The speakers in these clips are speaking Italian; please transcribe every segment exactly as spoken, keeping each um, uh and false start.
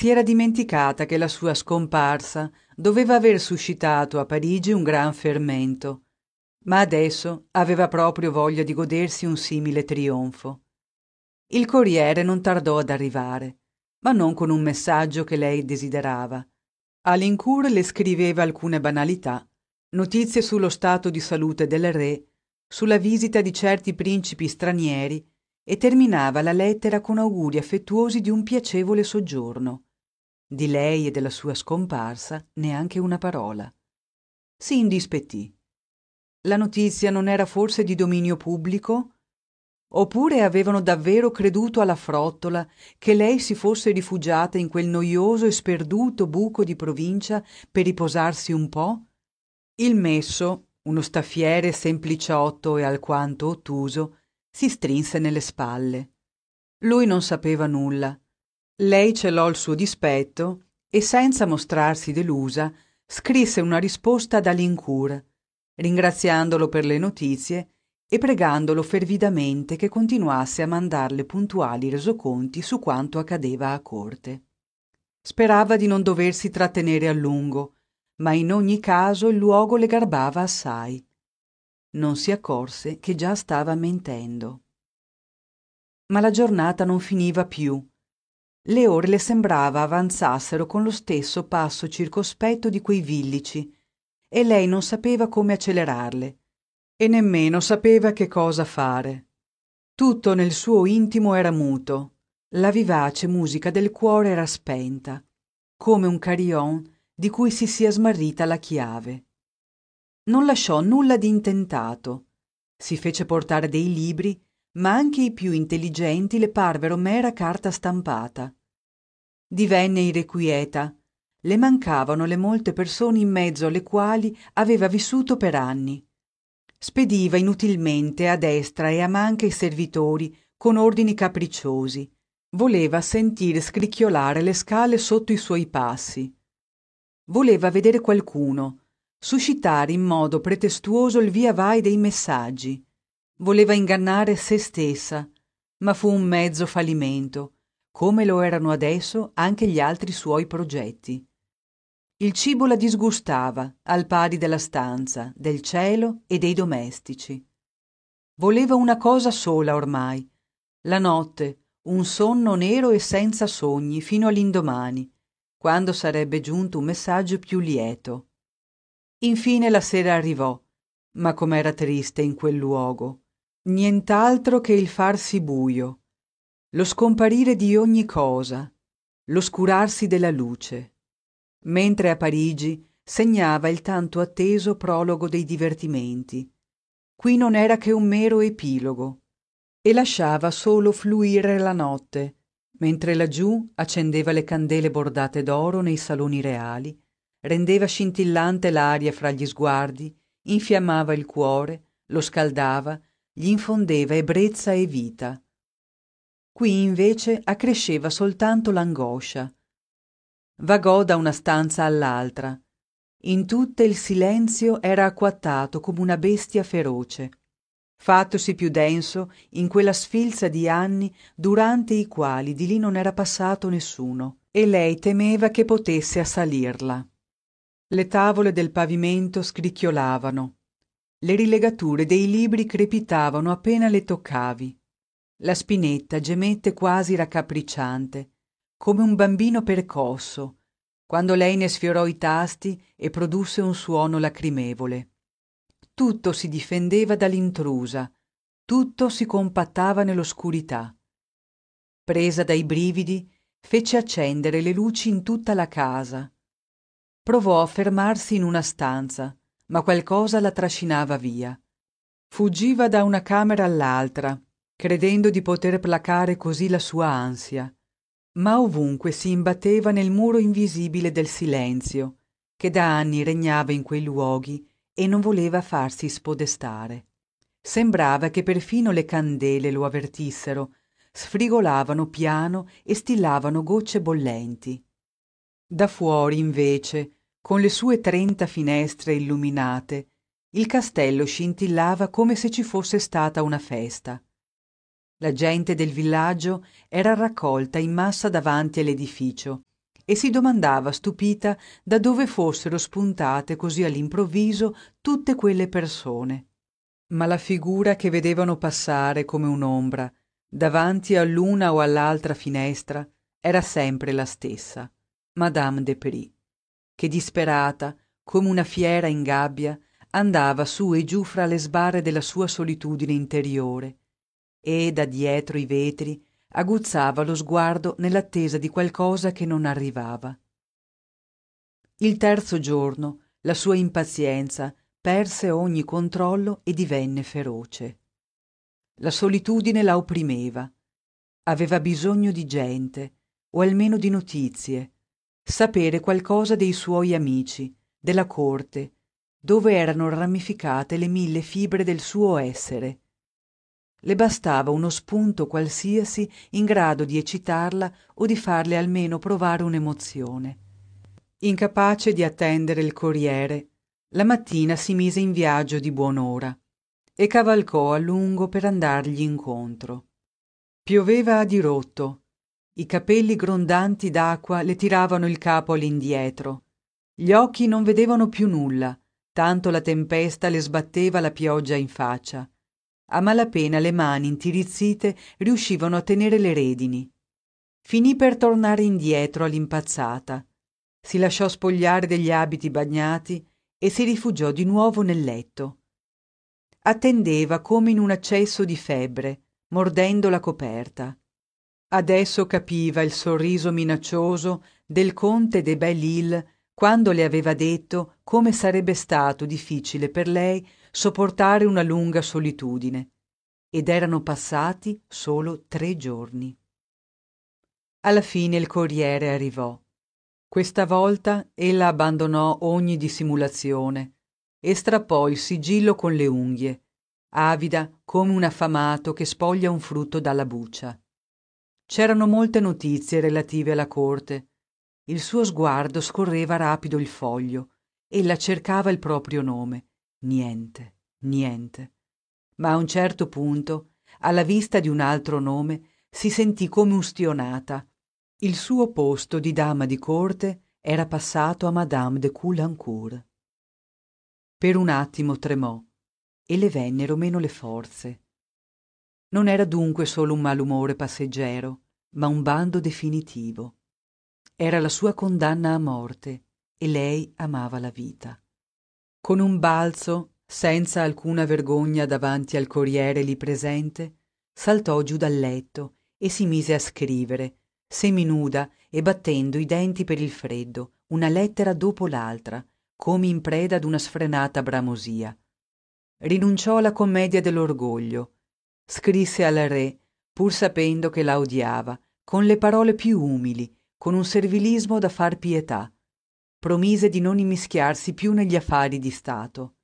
Si era dimenticata che la sua scomparsa doveva aver suscitato a Parigi un gran fermento, ma adesso aveva proprio voglia di godersi un simile trionfo. Il corriere non tardò ad arrivare, ma non con un messaggio che lei desiderava. Alincourt le scriveva alcune banalità, notizie sullo stato di salute del re, sulla visita di certi principi stranieri, e terminava la lettera con auguri affettuosi di un piacevole soggiorno. Di lei e della sua scomparsa neanche una parola. Si indispettì. La notizia non era forse di dominio pubblico? Oppure avevano davvero creduto alla frottola che lei si fosse rifugiata in quel noioso e sperduto buco di provincia per riposarsi un po'? Il messo, uno staffiere sempliciotto e alquanto ottuso, si strinse nelle spalle. Lui non sapeva nulla. Lei celò il suo dispetto e, senza mostrarsi delusa, scrisse una risposta ad Alincourt, ringraziandolo per le notizie e pregandolo fervidamente che continuasse a mandarle puntuali resoconti su quanto accadeva a corte. Sperava di non doversi trattenere a lungo, ma in ogni caso il luogo le garbava assai. Non si accorse che già stava mentendo. Ma la giornata non finiva più. Le ore le sembrava avanzassero con lo stesso passo circospetto di quei villici, e lei non sapeva come accelerarle, e nemmeno sapeva che cosa fare. Tutto nel suo intimo era muto, la vivace musica del cuore era spenta, come un carillon di cui si sia smarrita la chiave. Non lasciò nulla di intentato. Si fece portare dei libri, ma anche i più intelligenti le parvero mera carta stampata. Divenne irrequieta. Le mancavano le molte persone in mezzo alle quali aveva vissuto per anni. Spediva inutilmente a destra e a manca i servitori con ordini capricciosi. Voleva sentire scricchiolare le scale sotto i suoi passi. Voleva vedere qualcuno, suscitare in modo pretestuoso il via vai dei messaggi. Voleva ingannare se stessa, ma fu un mezzo fallimento, come lo erano adesso anche gli altri suoi progetti. Il cibo la disgustava, al pari della stanza, del cielo e dei domestici. Voleva una cosa sola ormai, la notte, un sonno nero e senza sogni fino all'indomani, quando sarebbe giunto un messaggio più lieto. Infine la sera arrivò, ma com'era triste in quel luogo. Nient'altro che il farsi buio, lo scomparire di ogni cosa, l'oscurarsi della luce. Mentre a Parigi segnava il tanto atteso prologo dei divertimenti. Qui non era che un mero epilogo, e lasciava solo fluire la notte, mentre laggiù accendeva le candele bordate d'oro nei saloni reali, rendeva scintillante l'aria fra gli sguardi, infiammava il cuore, lo scaldava, gli infondeva ebbrezza e vita. Qui invece accresceva soltanto l'angoscia. Vagò da una stanza all'altra. In tutte il silenzio era acquattato come una bestia feroce, fattosi più denso in quella sfilza di anni durante i quali di lì non era passato nessuno, e lei temeva che potesse assalirla. Le tavole del pavimento scricchiolavano, le rilegature dei libri crepitavano appena le toccavi. La spinetta gemette quasi raccapricciante, come un bambino percosso, quando lei ne sfiorò i tasti e produsse un suono lacrimevole. Tutto si difendeva dall'intrusa, tutto si compattava nell'oscurità. Presa dai brividi, fece accendere le luci in tutta la casa. Provò a fermarsi in una stanza, ma qualcosa la trascinava via. Fuggiva da una camera all'altra, credendo di poter placare così la sua ansia, ma ovunque si imbatteva nel muro invisibile del silenzio, che da anni regnava in quei luoghi e non voleva farsi spodestare. Sembrava che perfino le candele lo avvertissero, sfrigolavano piano e stillavano gocce bollenti. Da fuori, invece, con le sue trenta finestre illuminate, il castello scintillava come se ci fosse stata una festa. La gente del villaggio era raccolta in massa davanti all'edificio e si domandava stupita da dove fossero spuntate così all'improvviso tutte quelle persone. Ma la figura che vedevano passare come un'ombra davanti all'una o all'altra finestra era sempre la stessa, Madame de Prie, che disperata, come una fiera in gabbia, andava su e giù fra le sbarre della sua solitudine interiore e, da dietro i vetri, aguzzava lo sguardo nell'attesa di qualcosa che non arrivava. Il terzo giorno la sua impazienza perse ogni controllo e divenne feroce. La solitudine la opprimeva. Aveva bisogno di gente, o almeno di notizie, sapere qualcosa dei suoi amici, della corte, dove erano ramificate le mille fibre del suo essere. Le bastava uno spunto qualsiasi in grado di eccitarla o di farle almeno provare un'emozione. Incapace di attendere il corriere, la mattina si mise in viaggio di buon'ora e cavalcò a lungo per andargli incontro. Pioveva a dirotto, i capelli grondanti d'acqua le tiravano il capo all'indietro, gli occhi non vedevano più nulla, tanto la tempesta le sbatteva la pioggia in faccia. A malapena le mani intirizzite riuscivano a tenere le redini. Finì per tornare indietro all'impazzata. Si lasciò spogliare degli abiti bagnati e si rifugiò di nuovo nel letto. Attendeva come in un accesso di febbre, mordendo la coperta. Adesso capiva il sorriso minaccioso del conte de Belle-Île quando le aveva detto come sarebbe stato difficile per lei sopportare una lunga solitudine, ed erano passati solo tre giorni. Alla fine il corriere arrivò. Questa volta ella abbandonò ogni dissimulazione e strappò il sigillo con le unghie, avida come un affamato che spoglia un frutto dalla buccia. C'erano molte notizie relative alla corte. Il suo sguardo scorreva rapido il foglio. Ella cercava il proprio nome. Niente, niente. Ma a un certo punto, alla vista di un altro nome, si sentì come ustionata. Il suo posto di dama di corte era passato a Madame de Caulaincourt. Per un attimo tremò e le vennero meno le forze. Non era dunque solo un malumore passeggero, ma un bando definitivo. Era la sua condanna a morte e lei amava la vita. Con un balzo, senza alcuna vergogna davanti al corriere lì presente, saltò giù dal letto e si mise a scrivere, seminuda e battendo i denti per il freddo, una lettera dopo l'altra, come in preda ad una sfrenata bramosia. Rinunciò alla commedia dell'orgoglio. Scrisse al re, pur sapendo che la odiava, con le parole più umili, con un servilismo da far pietà. Promise di non immischiarsi più negli affari di Stato.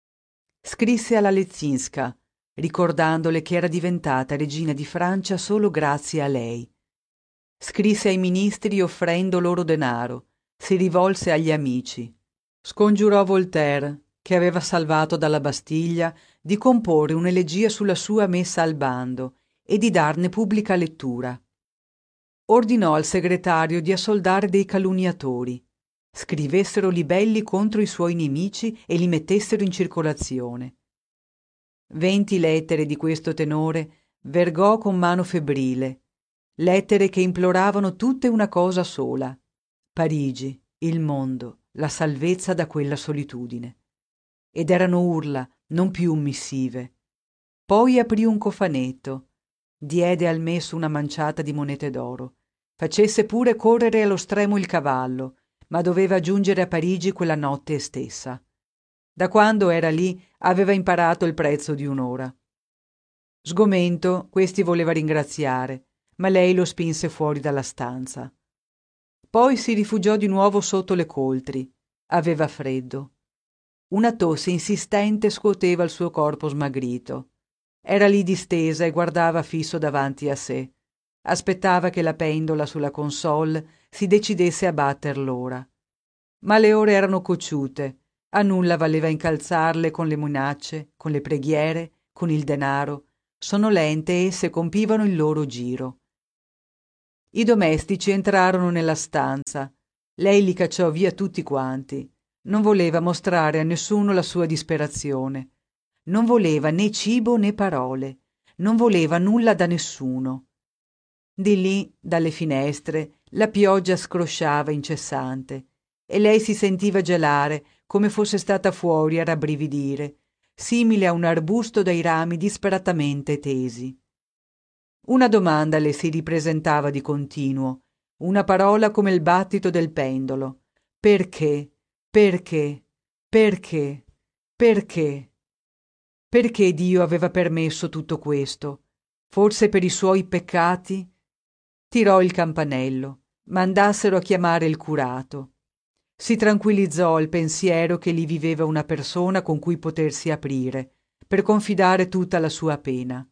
Scrisse alla Leczinska, ricordandole che era diventata regina di Francia solo grazie a lei. Scrisse ai ministri offrendo loro denaro, si rivolse agli amici. Scongiurò Voltaire, che aveva salvato dalla Bastiglia, di comporre un'elegia sulla sua messa al bando e di darne pubblica lettura. Ordinò al segretario di assoldare dei calunniatori, scrivessero libelli contro i suoi nemici e li mettessero in circolazione. Venti lettere di questo tenore vergò con mano febbrile, lettere che imploravano tutte una cosa sola: Parigi, il mondo, la salvezza da quella solitudine. Ed erano urla, non più missive. Poi aprì un cofanetto, diede al messo una manciata di monete d'oro, facesse pure correre allo stremo il cavallo, ma doveva giungere a Parigi quella notte stessa. Da quando era lì aveva imparato il prezzo di un'ora. Sgomento, questi voleva ringraziare, ma lei lo spinse fuori dalla stanza. Poi si rifugiò di nuovo sotto le coltri. Aveva freddo. Una tosse insistente scuoteva il suo corpo smagrito. Era lì distesa e guardava fisso davanti a sé. Aspettava che la pendola sulla console si decidesse a batter l'ora. Ma le ore erano cocciute, a nulla valeva incalzarle con le minacce, con le preghiere, con il denaro. Sonnolente esse compivano il loro giro. I domestici entrarono nella stanza. Lei li cacciò via tutti quanti. Non voleva mostrare a nessuno la sua disperazione. Non voleva né cibo né parole. Non voleva nulla da nessuno. Di lì, dalle finestre, la pioggia scrosciava incessante e lei si sentiva gelare come fosse stata fuori a rabbrividire, simile a un arbusto dai rami disperatamente tesi. Una domanda le si ripresentava di continuo, una parola come il battito del pendolo. Perché? Perché? Perché? Perché? Perché Dio aveva permesso tutto questo? Forse per i suoi peccati? Tirò il campanello. Mandassero a chiamare il curato. Si tranquillizzò al pensiero che lì viveva una persona con cui potersi aprire, per confidare tutta la sua pena.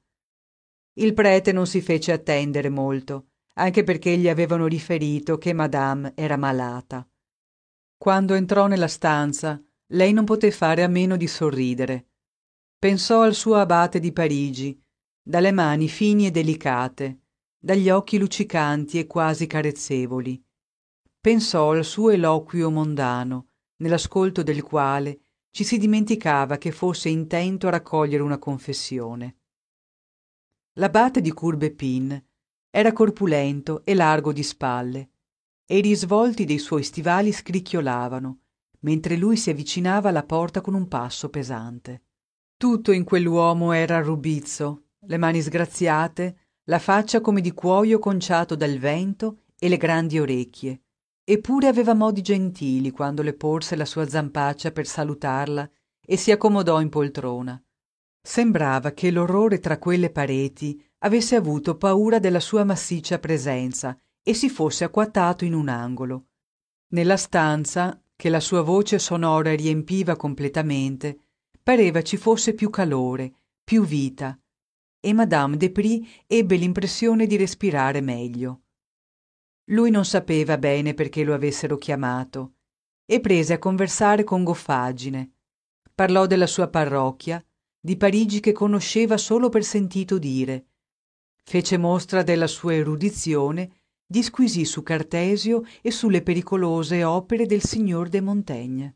Il prete non si fece attendere molto, anche perché gli avevano riferito che Madame era malata. Quando entrò nella stanza, lei non poté fare a meno di sorridere. Pensò al suo abate di Parigi, dalle mani fini e delicate, dagli occhi luccicanti e quasi carezzevoli. Pensò al suo eloquio mondano, nell'ascolto del quale ci si dimenticava che fosse intento a raccogliere una confessione. L'abate di Courbepin era corpulento e largo di spalle, e i risvolti dei suoi stivali scricchiolavano, mentre lui si avvicinava alla porta con un passo pesante. Tutto in quell'uomo era rubizzo, le mani sgraziate, la faccia come di cuoio conciato dal vento e le grandi orecchie. Eppure aveva modi gentili quando le porse la sua zampaccia per salutarla e si accomodò in poltrona. Sembrava che l'orrore tra quelle pareti avesse avuto paura della sua massiccia presenza e si fosse acquattato in un angolo. Nella stanza, che la sua voce sonora riempiva completamente, pareva ci fosse più calore, più vita, e Madame de Prie ebbe l'impressione di respirare meglio. Lui non sapeva bene perché lo avessero chiamato e prese a conversare con goffaggine. Parlò della sua parrocchia, di Parigi che conosceva solo per sentito dire. Fece mostra della sua erudizione, disquisì su Cartesio e sulle pericolose opere del signor de Montaigne.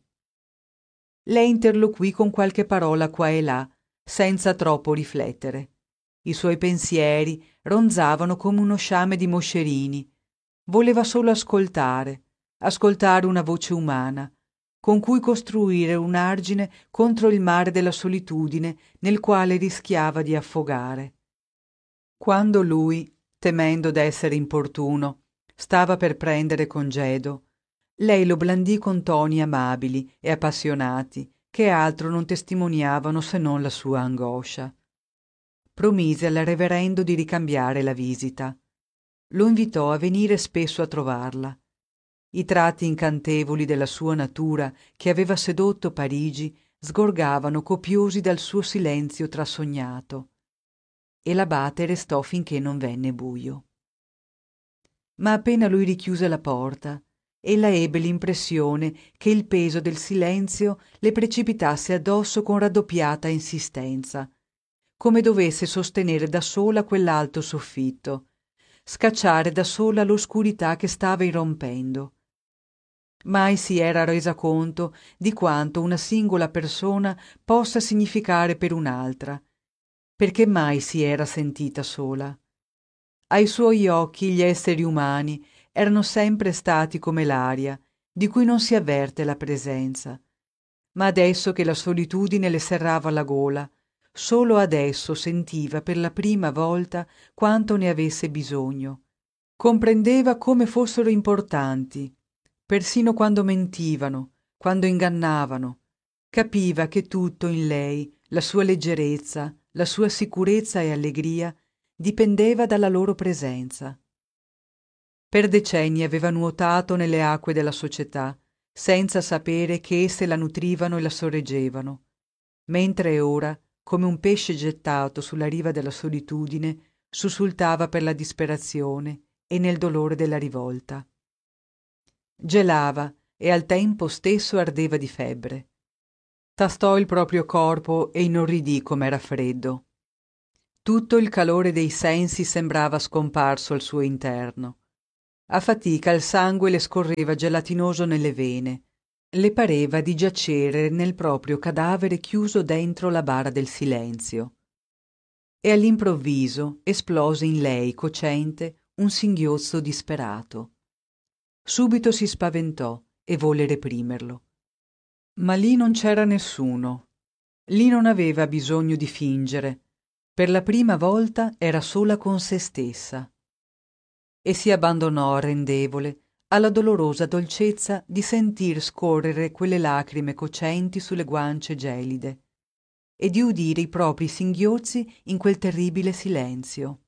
Lei interloquì con qualche parola qua e là, senza troppo riflettere. I suoi pensieri ronzavano come uno sciame di moscerini. Voleva solo ascoltare, ascoltare una voce umana, con cui costruire un argine contro il mare della solitudine nel quale rischiava di affogare. Quando lui, temendo d'essere importuno, stava per prendere congedo, lei lo blandì con toni amabili e appassionati che altro non testimoniavano se non la sua angoscia. Promise al reverendo di ricambiare la visita. Lo invitò a venire spesso a trovarla. I tratti incantevoli della sua natura che aveva sedotto Parigi sgorgavano copiosi dal suo silenzio trasognato, e l'abate restò finché non venne buio. Ma appena lui richiuse la porta, ella ebbe l'impressione che il peso del silenzio le precipitasse addosso con raddoppiata insistenza, come dovesse sostenere da sola quell'alto soffitto, scacciare da sola l'oscurità che stava irrompendo. Mai si era resa conto di quanto una singola persona possa significare per un'altra, perché mai si era sentita sola. Ai suoi occhi gli esseri umani erano sempre stati come l'aria, di cui non si avverte la presenza. Ma adesso che la solitudine le serrava la gola, solo adesso sentiva per la prima volta quanto ne avesse bisogno. Comprendeva come fossero importanti, persino quando mentivano, quando ingannavano. Capiva che tutto in lei, la sua leggerezza, la sua sicurezza e allegria, dipendeva dalla loro presenza. Per decenni aveva nuotato nelle acque della società, senza sapere che esse la nutrivano e la sorreggevano, mentre ora, come un pesce gettato sulla riva della solitudine, sussultava per la disperazione e nel dolore della rivolta. Gelava e al tempo stesso ardeva di febbre. Tastò il proprio corpo e inorridì com'era freddo. Tutto il calore dei sensi sembrava scomparso al suo interno. A fatica il sangue le scorreva gelatinoso nelle vene. Le pareva di giacere nel proprio cadavere chiuso dentro la bara del silenzio. E all'improvviso esplose in lei, cocente, un singhiozzo disperato. Subito si spaventò e volle reprimerlo. Ma lì non c'era nessuno. Lì non aveva bisogno di fingere. Per la prima volta era sola con se stessa. E si abbandonò arrendevole alla dolorosa dolcezza di sentir scorrere quelle lacrime cocenti sulle guance gelide e di udire i propri singhiozzi in quel terribile silenzio.